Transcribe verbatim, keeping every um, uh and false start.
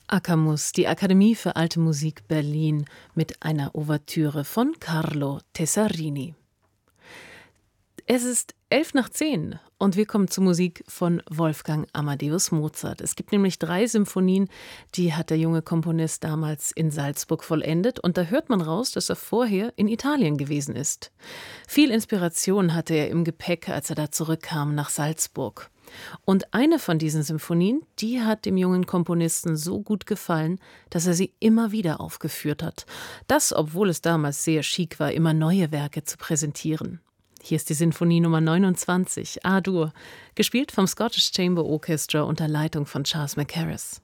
Akamus, die Akademie für Alte Musik Berlin mit einer Ouvertüre von Carlo Tessarini. Es ist elf nach zehn und wir kommen zur Musik von Wolfgang Amadeus Mozart. Es gibt nämlich drei Symphonien, die hat der junge Komponist damals in Salzburg vollendet und da hört man raus, dass er vorher in Italien gewesen ist. Viel Inspiration hatte er im Gepäck, als er da zurückkam nach Salzburg. Und eine von diesen Symphonien, die hat dem jungen Komponisten so gut gefallen, dass er sie immer wieder aufgeführt hat. Das, obwohl es damals sehr chic war, immer neue Werke zu präsentieren. Hier ist die Sinfonie Nummer neunundzwanzig, A-Dur, gespielt vom Scottish Chamber Orchestra unter Leitung von Charles Mackerras.